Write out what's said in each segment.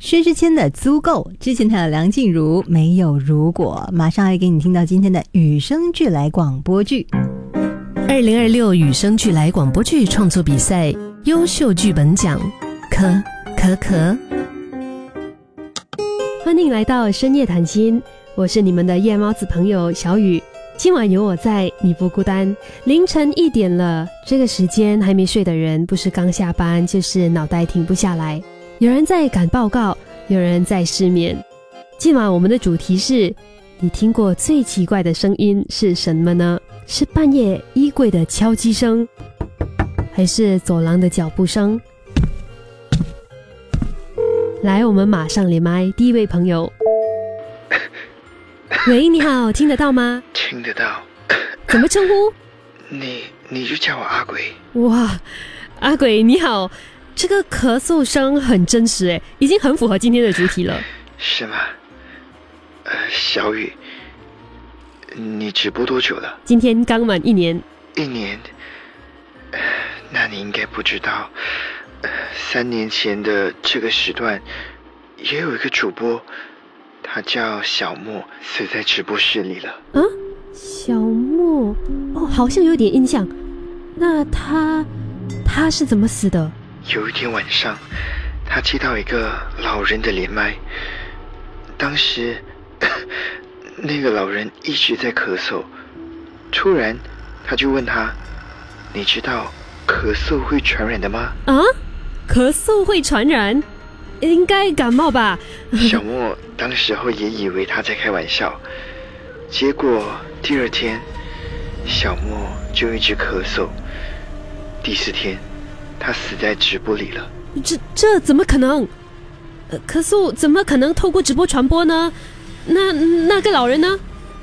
薛之谦的《足够》，之前还有梁静茹《没有如果》，马上要给你听到今天的有声剧来广播剧。 2026有声剧来广播剧创作比赛优秀剧本奖，可。 欢迎来到深夜谈心，我是你们的夜猫子朋友小雨。今晚有我在，你不孤单。凌晨1点了，这个时间还没睡的人，不是刚下班，就是脑袋停不下来。有人在赶报告，有人在失眠。今晚我们的主题是：你听过最奇怪的声音是什么呢？是半夜衣柜的敲击声，还是走廊的脚步声？来，我们马上连麦，第一位朋友。喂，你好，听得到吗？ 听得到。 怎么称呼？ 你就叫我阿鬼。 哇，阿鬼你好，这个咳嗽声很真实诶，已经很符合今天的主题了。 是吗？小雨，你直播多久了？ 今天刚满1年。 1年？那你应该不知道，3年前的这个时段，也有一个主播，他叫小莫，死在直播室里了。 啊，小莫，哦，好像有点印象。那他是怎么死的？ 有一天晚上，他接到一个老人的连麦，当时那个老人一直在咳嗽，突然他就问他：你知道咳嗽会传染的吗？ 啊，咳嗽会传染？应该感冒吧。 小莫当时候也以为他在开玩笑，结果第2天小莫就一直咳嗽，第4天他死在直播里了。 这怎么可能？咳嗽怎么可能透过直播传播呢？那个老人呢？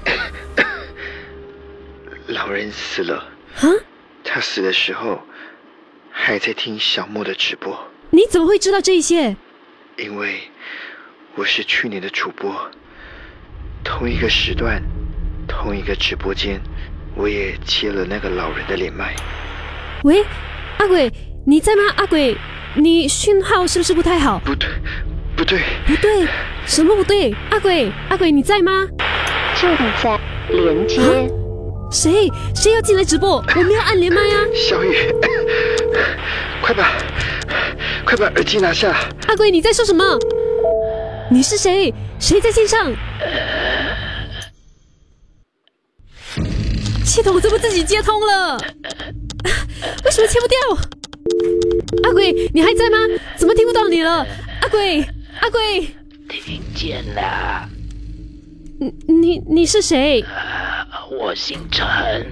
老人死了。 啊？ 他死的时候还在听小莫的直播。 你怎么会知道这些？ 因为我是去年的主播，同一个时段，同一个直播间，我也接了那个老人的连麦。 喂，阿鬼，你在吗？阿鬼，你讯号是不是不太好？ 不对， 什么不对？阿鬼，你在吗？ 正在连接。 谁要进来直播？我没有按连麦啊！ 小雨，快把耳机拿下！ 阿鬼，你在说什么？你是谁？谁在线上？系统怎么自己接通了？为什么切不掉？阿鬼，你还在吗？怎么听不到你了？阿鬼， 听见了。 你是谁？ 我姓陈，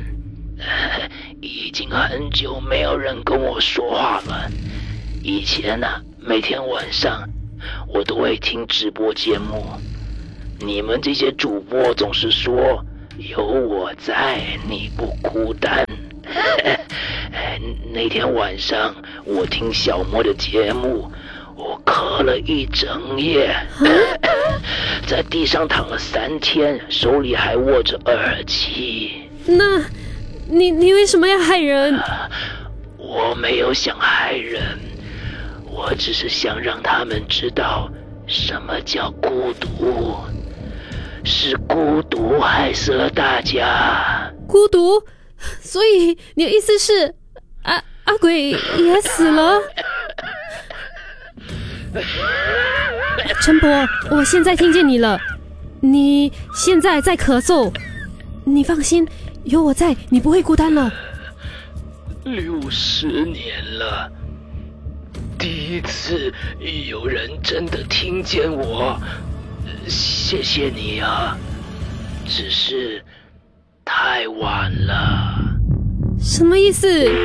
已经很久没有人跟我说话了。以前每天晚上我都会听直播节目，你们这些主播总是说有我在，你不孤单。那天晚上我听小莫的节目，我咳了1整夜，在地上躺了3天，手里还握着耳机。 那你为什么要害人？ 我没有想害人，我只是想让他们知道什么叫孤独，是孤独害死了大家。 孤独？所以你的意思是阿鬼也死了？陈博，我现在听见你了，你现在在咳嗽，你放心，有我在，你不会孤单了。 60年了，第一次有人真的听见我，谢谢你啊，只是太晚了。 什么意思？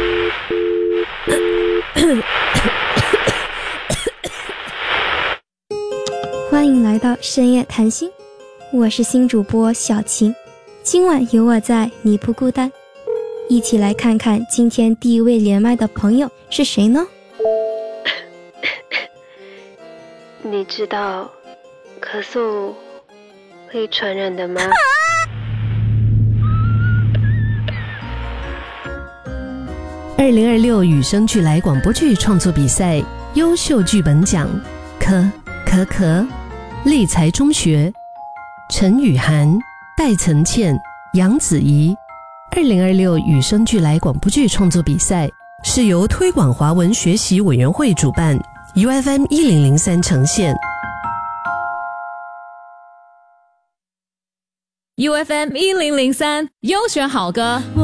欢迎来到深夜谈心，我是新主播小晴，今晚有我在，你不孤单。一起来看看今天第一位连麦的朋友是谁呢？ 你知道咳嗽会传染的吗 ？2026有声剧来广播剧创作比赛优秀剧本奖， 可可、立才中学、陈雨涵、戴岑倩、杨子怡。2026与生俱来广播剧创作比赛是由推广华文学习委员会主办， UFM 1003呈现。 UFM 1003优选好歌。